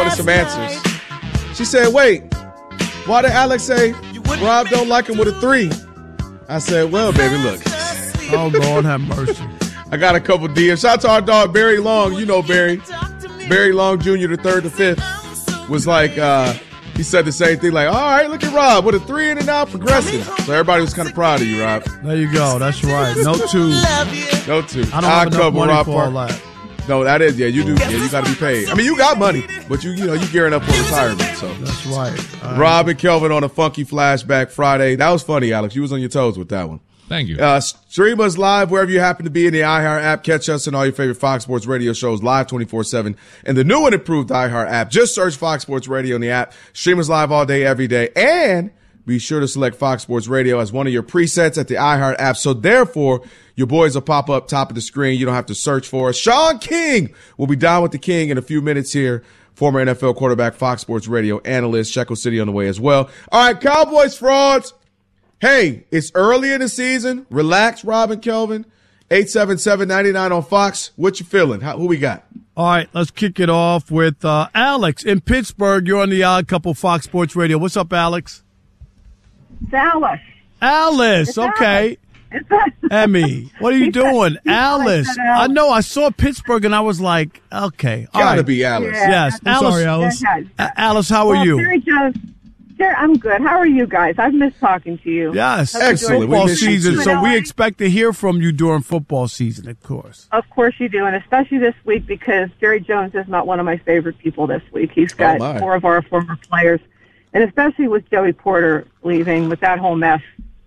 wanted some answers. She said, wait, why did Alex say Rob don't like him with a 3? I said, well, baby, look. Oh, Lord have mercy. I got a couple DMs. Shout out to our dog, Barry Long. You know Barry. Barry Long Jr., the 3rd to 5th, was like, he said the same thing, like, all right, look at Rob with a 3 in and out progressing. So everybody was kind of proud of you, Rob. There you go. That's right. No 2. No 2. I don't have enough money for all that. No, that is, yeah, you do. Yeah, you got to be paid. I mean, you got money, but you gearing up for retirement. So that's right. Rob and Kelvin on a funky flashback Friday. That was funny, Alex. You was on your toes with that one. Thank you. Stream us live wherever you happen to be in the iHeart app. Catch us in all your favorite Fox Sports Radio shows live 24/7 and the new and improved iHeart app. Just search Fox Sports Radio in the app. Stream us live all day, every day. And be sure to select Fox Sports Radio as one of your presets at the iHeart app. So therefore, your boys will pop up top of the screen. You don't have to search for us. Sean King will be down with the King in a few minutes here. Former NFL quarterback, Fox Sports Radio analyst, Shekel City on the way as well. All right, Cowboys frauds. Hey, it's early in the season. Relax, Rob and Kelvin. 877-99 on Fox. What you feeling? Who we got? All right, let's kick it off with Alex in Pittsburgh. You're on the Odd Couple Fox Sports Radio. What's up, Alex? It's Alice. Alice, it's okay. Emmy, what are you doing? Alice. I know, I saw Pittsburgh and I was like, okay. Gotta be Alice. Yeah. Yes, I'm Alice. sorry, Alice. Alice, how are you? Jerry Jones. Sure, I'm good. How are you guys? I've missed talking to you. Yes, excellent. Football season, so we LA? expect to hear from you during football season, of course. Of course you do, and especially this week because Jerry Jones is not one of my favorite people this week. He's got 4 of our former players, and especially with Joey Porter leaving with that whole mess.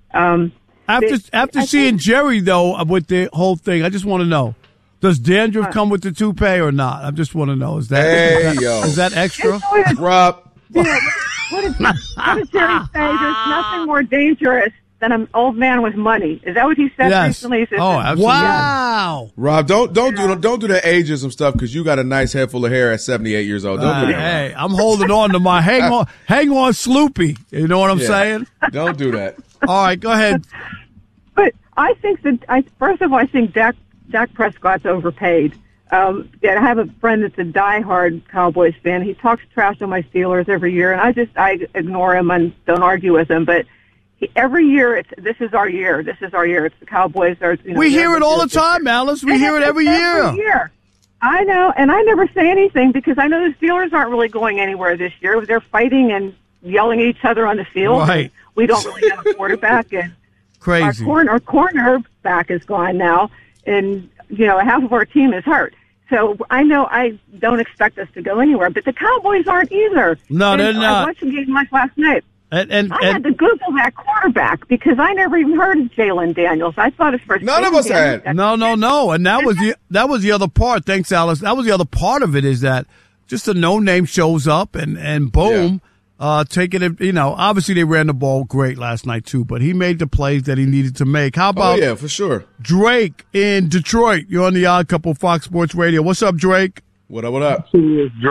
After seeing Jerry, though, with the whole thing, I just want to know, does dandruff come with the toupee or not? I just want to know. Is that extra? Rob. What did Jerry say? There's nothing more dangerous than an old man with money. Is that what he said recently? Oh, absolutely. Wow. Rob, don't do that ageism stuff because you got a nice head full of hair at 78 years old. Don't do that. Hey, I'm holding on to my hang on, Sloopy. You know what I'm saying? Don't do that. All right, go ahead. But I think first of all, I think Dak Prescott's overpaid. I have a friend that's a diehard Cowboys fan. He talks trash on my Steelers every year, and I ignore him and don't argue with him. But every year, this is our year. This is our year. It's the Cowboys. We hear it all the time, Alice. We hear it every year. I know, and I never say anything because I know the Steelers aren't really going anywhere this year. They're fighting and yelling at each other on the field. Right. We don't really have a quarterback, and crazy. Our cornerback is gone now, and half of our team is hurt. So I know I don't expect us to go anywhere, but the Cowboys aren't either. No, they're not. I watched the game last night. And I had to Google that quarterback because I never even heard of Jalen Daniels. I thought his first. None of us had. No, and that was the other part. Thanks, Alice. That was the other part of it is that just a no name shows up and boom. Taking it, obviously they ran the ball great last night too, but he made the plays that he needed to make. How about for sure. Drake in Detroit? You're on the Odd Couple Fox Sports Radio. What's up, Drake? What up?